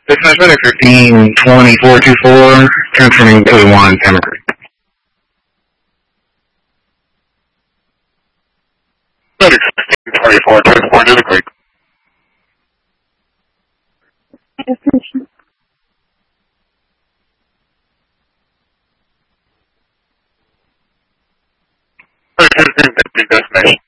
Dispatch medic 152424, transferring to the 1 Salmon Creek. Medic 1624, transport to the creek. Attention. Medic 1550, destination.